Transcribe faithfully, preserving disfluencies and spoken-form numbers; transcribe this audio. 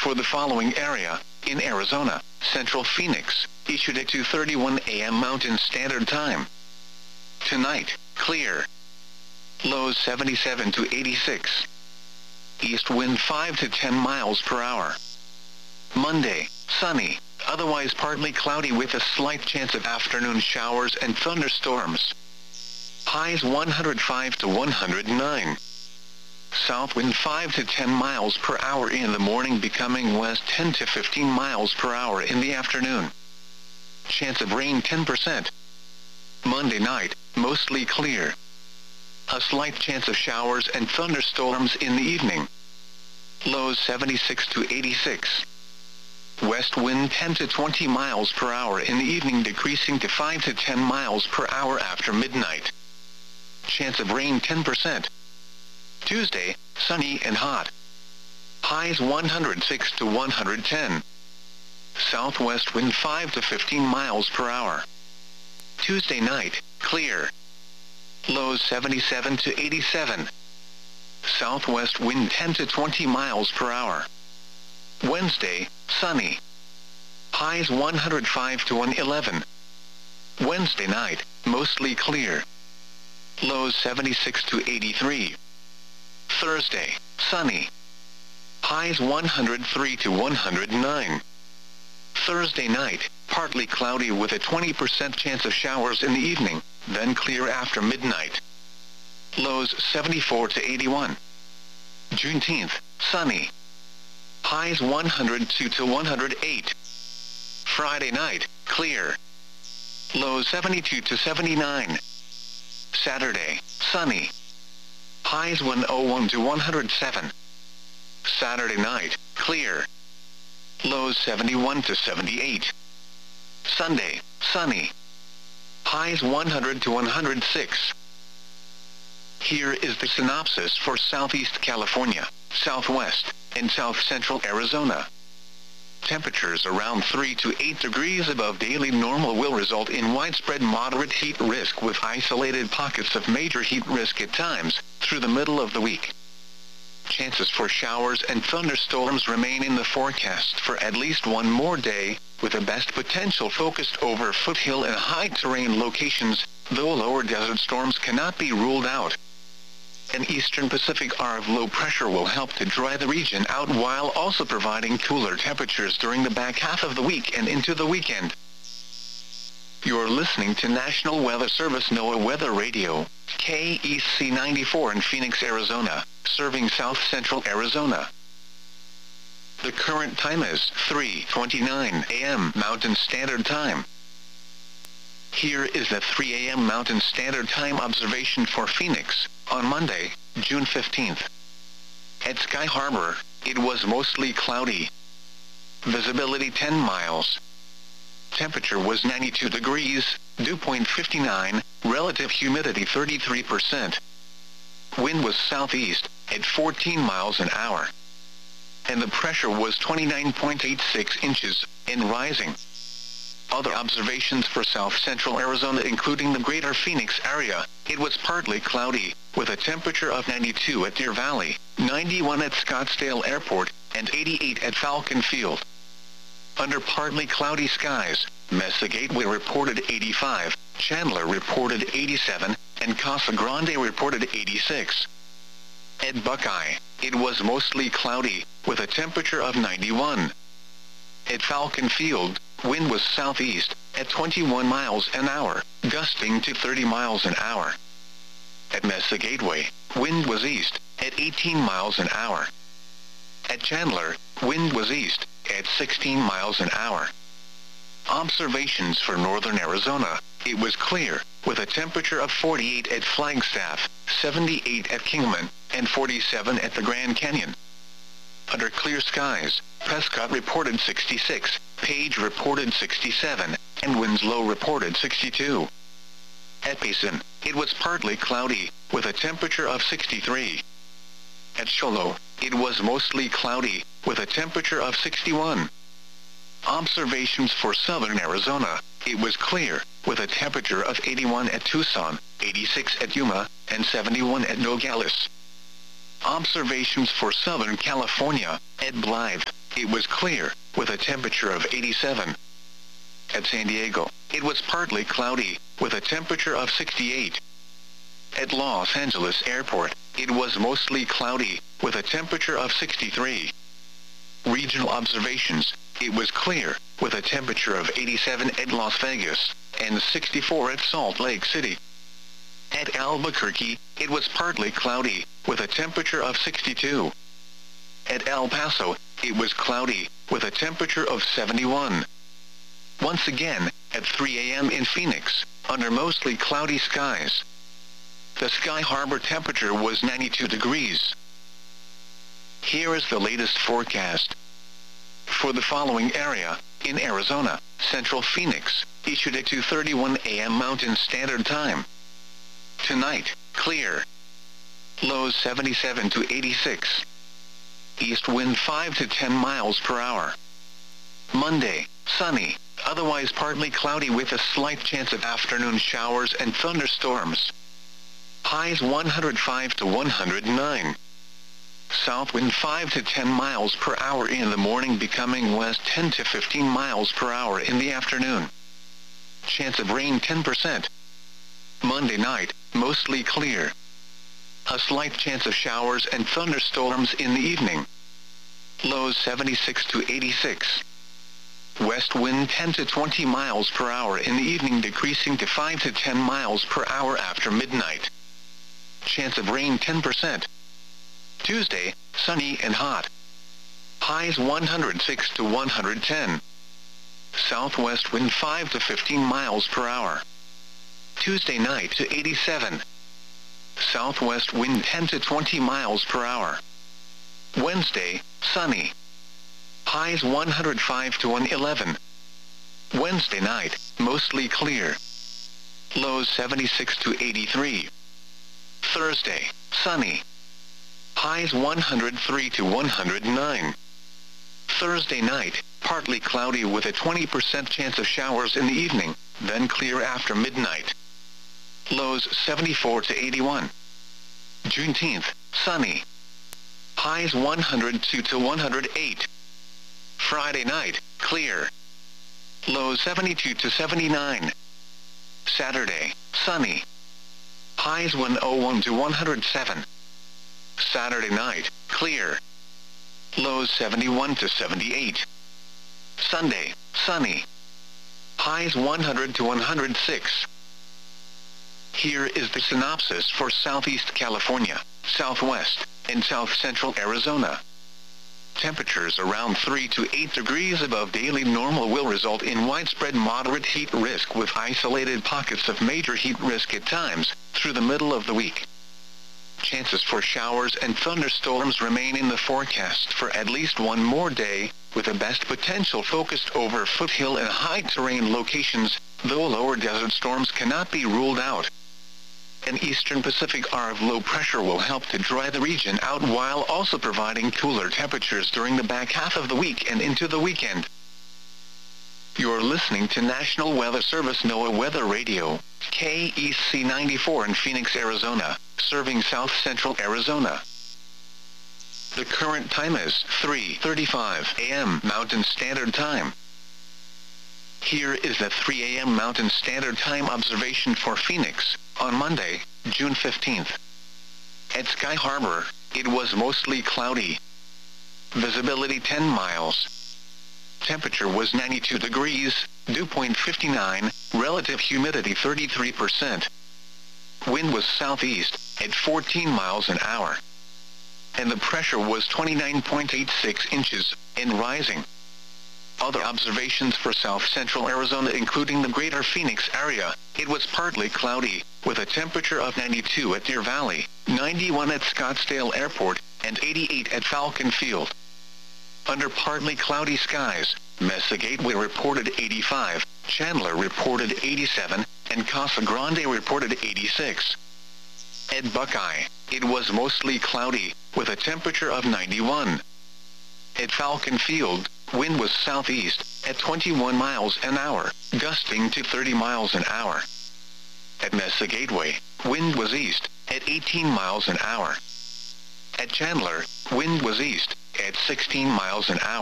for the following area, in Arizona, Central Phoenix, issued at two thirty-one a m Mountain Standard Time. Tonight, clear. Lows seventy-seven to eighty-six. East wind five to ten miles per hour. Monday, sunny, otherwise partly cloudy with a slight chance of afternoon showers and thunderstorms. Highs one hundred five to one hundred nine. South wind five to ten miles per hour in the morning, becoming west ten to fifteen miles per hour in the afternoon. Chance of rain ten percent. Monday night, mostly clear. A slight chance of showers and thunderstorms in the evening. Lows seventy-six to eighty-six. West wind ten to twenty miles per hour in the evening, decreasing to five to ten miles per hour after midnight. Chance of rain ten percent. Tuesday, sunny and hot. Highs one hundred six to one hundred ten. Southwest wind five to fifteen miles per hour. Tuesday night, clear. Lows seventy-seven to eighty-seven. Southwest wind ten to twenty miles per hour. Wednesday, sunny. Highs one hundred five to one hundred eleven. Wednesday night, mostly clear. Lows seventy-six to eighty-three. Thursday, sunny. Highs one hundred three to one hundred nine. Thursday night, partly cloudy with a twenty percent chance of showers in the evening, then clear after midnight. Lows seventy-four to eighty-one. Juneteenth, sunny. Highs one hundred two to one hundred eight. Friday night, clear. Lows seventy-two to seventy-nine. Saturday, sunny. Highs one hundred one to one hundred seven. Saturday night, clear. Lows seventy-one to seventy-eight. Sunday, sunny. Highs one hundred to one hundred six. Here is the synopsis for Southeast California, Southwest, and South Central Arizona. Temperatures around three to eight degrees above daily normal will result in widespread moderate heat risk, with isolated pockets of major heat risk at times through the middle of the week. Chances for showers and thunderstorms remain in the forecast for at least one more day, with the best potential focused over foothill and high terrain locations, though lower desert storms cannot be ruled out. An eastern Pacific arc of low pressure will help to dry the region out, while also providing cooler temperatures during the back half of the week and into the weekend. You're listening to National Weather Service NOAA Weather Radio, K E C ninety-four in Phoenix, Arizona, serving South Central Arizona. The current time is three twenty-nine a m Mountain Standard Time. Here is the three a m Mountain Standard Time observation for Phoenix, on Monday, June fifteenth. At Sky Harbor, it was mostly cloudy. Visibility ten miles. Temperature was ninety-two degrees, dew point fifty-nine, relative humidity thirty-three percent. Wind was southeast, at fourteen miles an hour. And the pressure was twenty-nine point eight six inches, and rising. Other observations for South Central Arizona, including the greater Phoenix area, it was partly cloudy, with a temperature of ninety-two at Deer Valley, ninety-one at Scottsdale Airport, and eighty-eight at Falcon Field. Under partly cloudy skies, Mesa Gateway reported eighty-five, Chandler reported eighty-seven, and Casa Grande reported eighty-six. At Buckeye, it was mostly cloudy, with a temperature of ninety-one. At Falcon Field, wind was southeast, at twenty-one miles an hour, gusting to thirty miles an hour. At Mesa Gateway, wind was east, at eighteen miles an hour. At Chandler, wind was east, at sixteen miles an hour. Observations for northern Arizona, it was clear, with a temperature of forty-eight at Flagstaff, seventy-eight at Kingman, and forty-seven at the Grand Canyon. Under clear skies, Prescott reported sixty-six, Page reported sixty-seven, and Winslow reported sixty-two. At Payson, it was partly cloudy, with a temperature of sixty-three. At Shoalo, it was mostly cloudy, with a temperature of sixty-one. Observations for southern Arizona, it was clear, with a temperature of eighty-one at Tucson, eighty-six at Yuma, and seventy-one at Nogales. Observations for Southern California, at Blythe, it was clear, with a temperature of eighty-seven. At San Diego, it was partly cloudy, with a temperature of sixty-eight. At Los Angeles Airport, it was mostly cloudy, with a temperature of sixty-three. Regional observations, it was clear, with a temperature of eighty-seven at Las Vegas, and sixty-four at Salt Lake City. At Albuquerque, it was partly cloudy, with a temperature of sixty-two. At El Paso, it was cloudy, with a temperature of seventy-one. Once again, at three A M in Phoenix, under mostly cloudy skies, the Sky Harbor temperature was ninety-two degrees. Here is the latest forecast. For the following area, in Arizona, Central Phoenix, issued at two thirty-one A M Mountain Standard Time. Tonight, clear. Lows seventy-seven to eighty-six. East wind five to ten miles per hour. Monday, sunny, otherwise partly cloudy with a slight chance of afternoon showers and thunderstorms. Highs one hundred five to one hundred nine. South wind five to ten miles per hour in the morning, becoming west ten to fifteen miles per hour in the afternoon. Chance of rain ten percent. Monday night, mostly clear. A slight chance of showers and thunderstorms in the evening. Lows seventy-six to eighty-six. West wind ten to twenty miles per hour in the evening, decreasing to five to ten miles per hour after midnight. Chance of rain ten percent. Tuesday, sunny and hot. Highs one hundred six to one hundred ten. Southwest wind five to fifteen miles per hour. Tuesday night to eighty-seven. Southwest wind ten to twenty miles per hour. Wednesday, sunny. Highs one hundred five to one eleven. Wednesday night, mostly clear. Lows seventy-six to eighty-three. Thursday, sunny. Highs one hundred three to one hundred nine. Thursday night, partly cloudy with a twenty percent chance of showers in the evening, then clear after midnight. Lows seventy-four to eighty-one. Juneteenth, sunny. Highs one hundred two to one hundred eight. Friday night, clear. Lows seventy-two to seventy-nine. Saturday, sunny. Highs one oh one to one hundred seven. Saturday night, clear. Lows seventy-one to seventy-eight. Sunday, sunny. Highs one hundred to one hundred six. Here is the synopsis for Southeast California, Southwest, and South Central Arizona. Temperatures around three to eight degrees above daily normal will result in widespread moderate heat risk, with isolated pockets of major heat risk at times through the middle of the week. Chances for showers and thunderstorms remain in the forecast for at least one more day, with the best potential focused over foothill and high-terrain locations, though lower desert storms cannot be ruled out. An eastern Pacific arc of low pressure will help to dry the region out, while also providing cooler temperatures during the back half of the week and into the weekend. You're listening to National Weather Service NOAA Weather Radio, K E C ninety-four in Phoenix, Arizona, serving South Central Arizona. The current time is three thirty-five A M Mountain Standard Time. Here is the three A M Mountain Standard Time observation for Phoenix, on Monday, June fifteenth. At Sky Harbor, it was mostly cloudy. Visibility ten miles. Temperature was ninety-two degrees, dew point fifty-nine, relative humidity thirty-three percent. Wind was southeast, at fourteen miles an hour. And the pressure was twenty-nine point eight six inches, and rising. Other observations for South Central Arizona, including the greater Phoenix area, it was partly cloudy, with a temperature of ninety-two at Deer Valley, ninety-one at Scottsdale Airport, and eighty-eight at Falcon Field. Under partly cloudy skies, Mesa Gateway reported eighty-five, Chandler reported eighty-seven, and Casa Grande reported eighty-six. At Buckeye, it was mostly cloudy, with a temperature of ninety-one. At Falcon Field, wind was southeast, at twenty-one miles an hour, gusting to thirty miles an hour. At Mesa Gateway, wind was east, at eighteen miles an hour. At Chandler, wind was east, at sixteen miles an hour.